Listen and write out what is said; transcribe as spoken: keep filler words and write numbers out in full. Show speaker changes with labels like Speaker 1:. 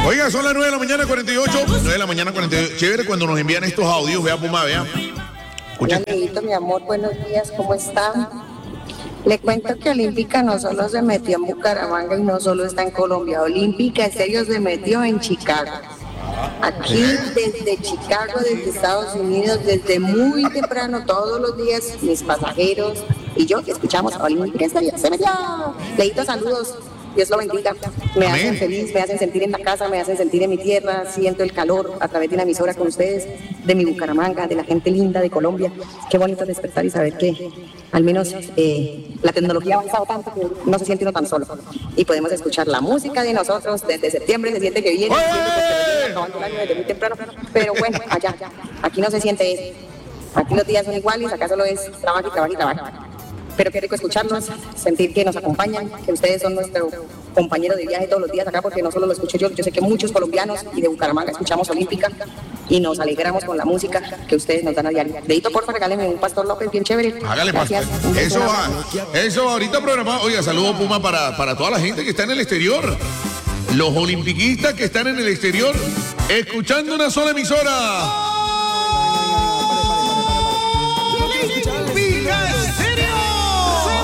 Speaker 1: Oiga, son las nueve de la mañana, cuarenta y ocho. nueve de la mañana, cuarenta y ocho. Chévere cuando nos envían estos audios. Vea, Puma, vea.
Speaker 2: Hola, amiguito, mi amor, buenos días, ¿cómo está? Le cuento que Olímpica no solo se metió en Bucaramanga y no solo está en Colombia. Olímpica, en serio, se metió en Chicago. Aquí, desde Chicago, desde Estados Unidos, desde muy temprano, todos los días, mis pasajeros y yo escuchamos a Olímpica, en serio, se metió. Leito, saludos. Dios lo bendiga, me
Speaker 1: Amén.
Speaker 2: hacen feliz, me hacen sentir en la casa, me hacen sentir en mi tierra, siento el calor a través de una emisora con ustedes, de mi Bucaramanga, de la gente linda de Colombia. Qué bonito despertar y saber que al menos eh, la tecnología ha avanzado tanto que no se siente uno tan solo. Y podemos escuchar la música de nosotros desde septiembre, se siente que viene, acabando el año desde muy temprano, pero bueno, allá, aquí no se siente eso. Aquí los días son iguales, acá solo es trabajo y trabajo y trabajo. Pero qué rico escucharnos, sentir que nos acompañan, que ustedes son nuestro compañero de viaje todos los días acá, porque no solo lo escucho yo, yo sé que muchos colombianos y de Bucaramanga escuchamos Olímpica y nos alegramos con la música que ustedes nos dan a diario. Dedito, porfa, regálenme un Pastor López bien chévere.
Speaker 1: Hágale,
Speaker 2: gracias.
Speaker 1: Pastor. Eso va, eso ahorita programado. Oiga, saludo, Puma, para, para toda la gente que está en el exterior. Los olimpiquistas que están en el exterior, escuchando una sola emisora.
Speaker 3: ¡Olímpica!